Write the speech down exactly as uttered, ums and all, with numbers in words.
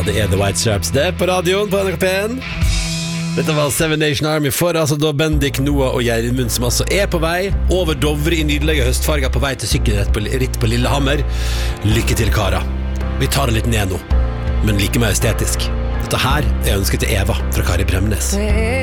det er The White Stripes det på radioen på N R K P1. Dette var Seven Nation Army for altså da Bendik, Noah og Gjermund som altså er på vei over Dovre i nydelige høstfarger på vei til sykkelritt på, ritt på Lillehammer. Lykke til, Kara. Vi tar det litt ned nå, men like mer estetisk. Dette her er ønsket til Eva fra Kari Bremnes.